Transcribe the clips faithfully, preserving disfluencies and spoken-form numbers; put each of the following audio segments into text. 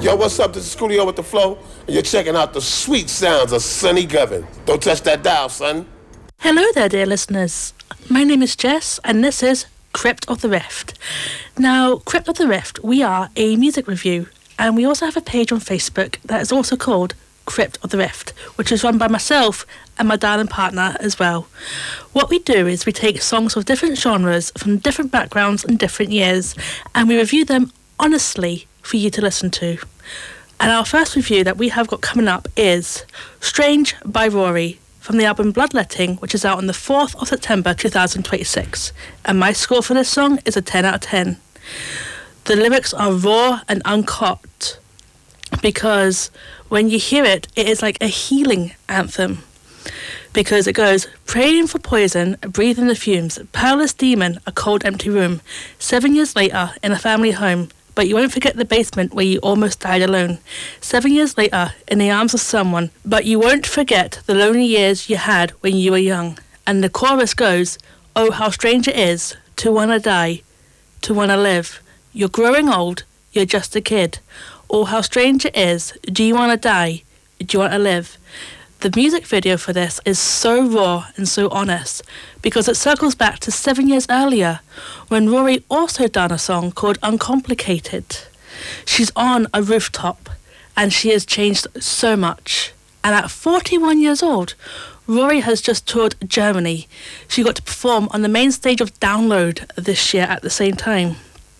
Yo, what's up? This is Coolio with the Flow, and you're checking out the sweet sounds of Sonny Govin. Don't touch that dial, son. Hello there, dear listeners. My name is Jess, and this is Crypt of the Rift. Now, Crypt of the Rift, we are a music review, and we also have a page on Facebook that is also called Crypt of the Rift, which is run by myself and my darling partner as well. What we do is we take songs of different genres from different backgrounds and different years, and we review them honestly for you to listen to. And our first review that we have got coming up is Strange by Rory from the album Bloodletting, which is out on the fourth of September two thousand twenty-six. And my score for this song is a ten out of ten. The lyrics are raw and uncut because when you hear it, it is like a healing anthem. Because it goes, praying for poison, breathing the fumes, powerless demon, a cold empty room. Seven years later, in a family home, but you won't forget the basement where you almost died alone. Seven years later, in the arms of someone, but you won't forget the lonely years you had when you were young. And the chorus goes, oh, how strange it is to wanna die, to wanna live. You're growing old, you're just a kid. Oh, how strange it is, do you wanna die, do you wanna live? The music video for this is so raw and so honest because it circles back to seven years earlier when Rory also done a song called Uncomplicated. She's on a rooftop and she has changed so much. And at forty-one years old, Rory has just toured Germany. She got to perform on the main stage of Download this year at the same time.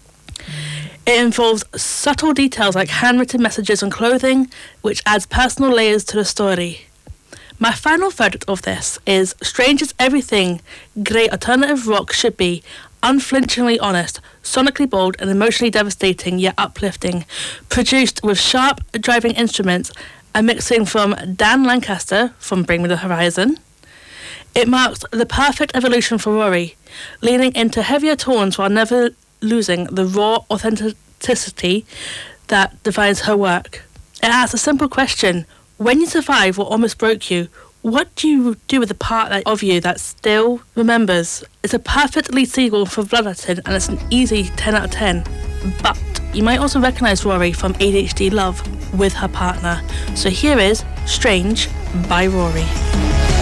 It involves subtle details like handwritten messages on clothing, which adds personal layers to the story. My final verdict of this is strange as everything great alternative rock should be, unflinchingly honest, sonically bold and emotionally devastating yet uplifting, produced with sharp driving instruments and mixing from Dan Lancaster from Bring Me the Horizon. It marks the perfect evolution for Rory, leaning into heavier tones while never losing the raw authenticity that defines her work. It asks a simple question. When you survive what almost broke you, what do you do with the part that, of you that still remembers? It's a perfect lead single for Bloodletting and it's an easy ten out of ten. But you might also recognise Rory from A D H D Love with her partner. So here is Strange by Rory.